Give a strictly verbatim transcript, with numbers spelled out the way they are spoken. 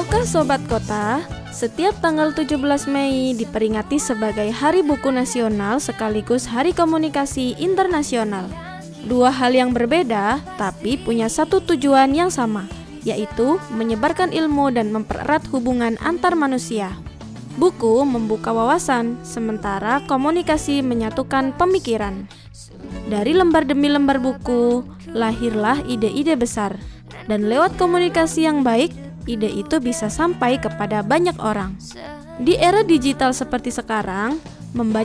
Tahukah Sobat Kota, setiap tanggal tujuh belas Mei diperingati sebagai Hari Buku Nasional sekaligus Hari Komunikasi Internasional. Dua hal yang berbeda, tapi punya satu tujuan yang sama, yaitu menyebarkan ilmu dan mempererat hubungan antar manusia. Buku membuka wawasan, sementara komunikasi menyatukan pemikiran. Dari lembar demi lembar buku, lahirlah ide-ide besar. Dan lewat komunikasi yang baik, ide itu bisa sampai kepada banyak orang. Di era digital seperti sekarang, membaca